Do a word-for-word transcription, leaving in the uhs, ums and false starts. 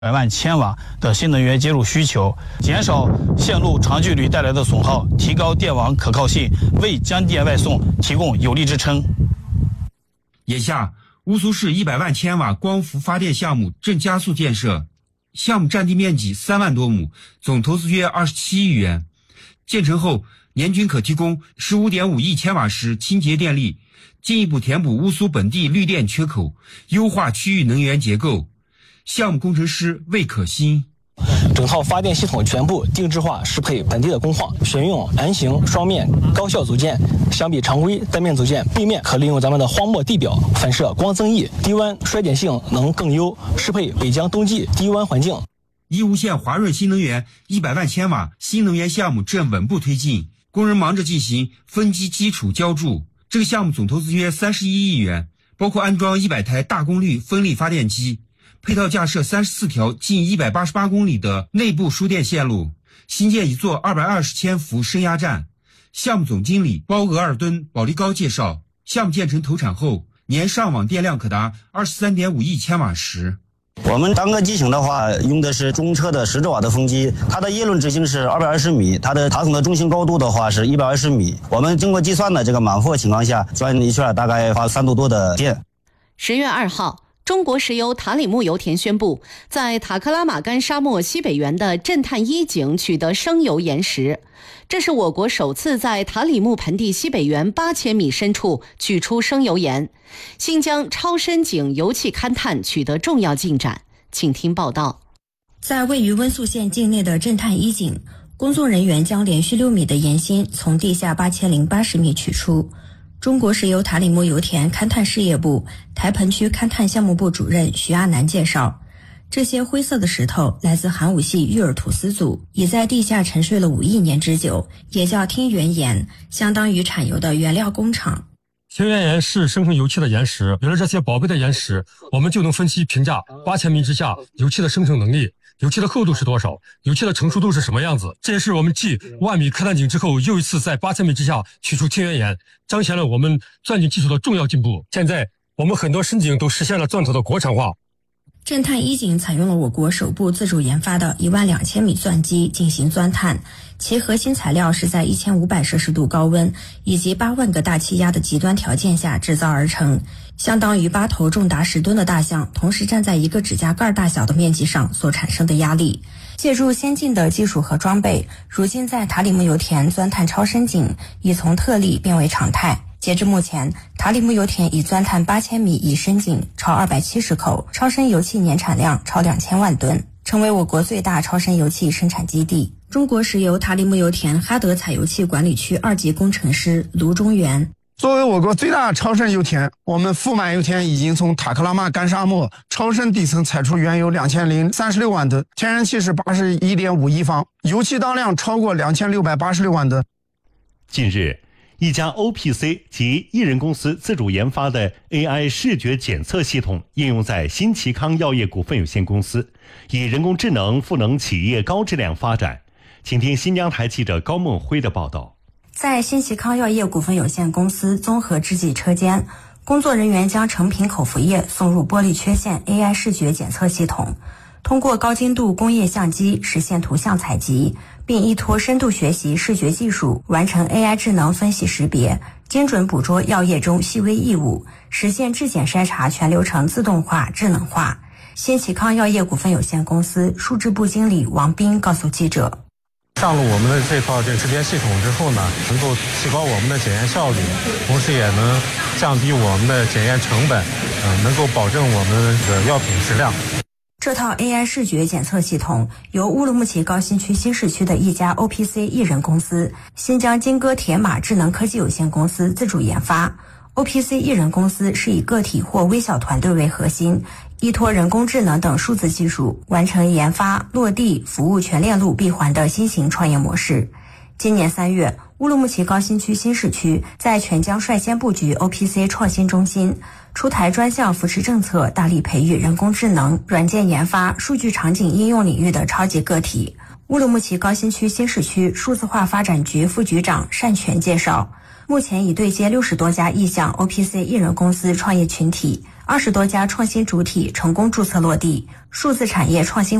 百万千瓦的新能源接入需求，减少线路长距离带来的损耗，提高电网可靠性，为江电外送提供有力支撑。 眼下，乌苏市一百万千瓦光伏发电项目正加速建设，项目占地面积三万多亩，总投资约二十七亿元。建成后，年均可提供十五点五亿千瓦时清洁电力，进一步填补乌苏本地绿电缺口，优化区域能源结构。项目工程师魏可欣。 整套发电系统全部定制化适配本地的工况，选用 N 型双面高效组件，相比常规单面组件，背面可利用咱们的荒漠地表反射光增益，低温衰减性能更优，适配北疆冬季低温环境。 义乌县华润新能源一百万千瓦新能源项目正稳步推进，工人忙着进行分机基础浇筑。这个项目总投资约三十一亿元，包括安装一百台大功率风力发电机，配套架设三十四条近一百八十八公里的内部输电线路，新建一座二百二十千伏升压站。项目总经理包额尔敦保利高介绍，项目建成投产后，年上网电量可达二十三点五亿千瓦时。 我们单个机型的话，用的是中车的十兆瓦的风机，它的叶轮直径是二百二十米，它的塔筒的中心高度的话是一百二十米。我们经过计算的这个满负荷情况下，转一圈大概发三度多的电。 十月二号。中国石油塔里木油田宣布，在塔克拉玛干沙漠西北缘的震探一井取得生油岩石，这是我国首次在塔里木盆地西北缘八千米深处取出生油岩。新疆超深井油气勘探取得重要进展，请听报道。 在位于温宿县境内的震探一井，工作人员将连续六米的岩芯从地下八千零八十米取出。中国石油塔里木油田勘探事业部台盆区勘探项目部主任徐阿南介绍，这些灰色的石头来自寒武系玉尔土司族，已在地下沉睡了五亿年之久，也叫听源岩，相当于产油的原料工厂。 听源岩是生成油气的岩石，有了这些宝贝的岩石，我们就能分析评价八千米之下油气的生成能力，油气的厚度是多少，油气的成熟度是什么样子。这也是我们继万米勘探井之后又一次在八千米之下取出听源岩，彰显了我们钻井技术的重要进步。现在我们很多深井都实现了钻头的国产化。 震探一井采用了我国首部自主研发的一万两千米钻机进行钻探，其核心材料是在一千五百摄氏度高温以及八万个大气压的极端条件下制造而成，相当于八头重达十吨的大象同时站在一个指甲盖大小的面积上所产生的压力。借助先进的技术和装备，如今在塔里木油田钻探超深井已从特例变为常态。截至目前，塔里木油田已钻探八千米已深井超二百七十口，超深油气年产量超两千万吨，成为我国最大超深油气生产基地。中国石油塔里木油田哈德采油气管理区二级工程师卢中元。 作为我国最大超深油田，我们富满油田已经从塔克拉玛干沙漠超深地层采出原油两千零三十六万吨，天然气是八十一点五亿方，油气当量超过两千六百八十六万吨。 近日，一家 O P C 及一人公司自主研发的 A I 视觉检测系统应用在新奇康药业股份有限公司，以人工智能赋能企业高质量发展。请听新疆台记者高梦辉的报道。 在新奇康药业股份有限公司综合制剂车间，工作人员将成品口服液送入玻璃缺陷 A I 视觉检测系统，通过高精度工业相机实现图像采集，并依托深度学习视觉技术完成 A I 智能分析识别，精准捕捉药液中细微异物，实现质检筛查全流程自动化智能化。新奇康药业股份有限公司数字部经理王斌告诉记者， 上了我们的这套这识别系统之后呢，能够提高我们的检验效率，同时也能降低我们的检验成本，呃，能够保证我们的药品质量。 这套 A I 视觉检测系统由乌鲁木齐高新区新市区的一家 O P C 一人公司新疆金戈铁马智能科技有限公司自主研发。O P C 一人公司是以个体或微小团队为核心，依托人工智能等数字技术，完成研发、落地、服务全链路闭环的新型创业模式。今年三月，乌鲁木齐高新区新市区在全疆率先布局 O P C 创新中心，出台专项扶持政策，大力培育人工智能、软件研发、数据场景应用领域的超级个体。乌鲁木齐高新区新市区数字化发展局副局长单全介绍，目前已对接六十多家意向 O P C 一人公司创业群体， 二十多家创新主体成功注册落地，数字产业创新